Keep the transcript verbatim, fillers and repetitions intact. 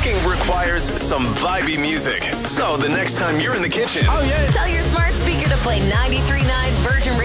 cooking requires some vibey music. So the next time you're in the kitchen, Oh, yeah. Tell your smart speaker to play ninety-three point nine Virgin Radio.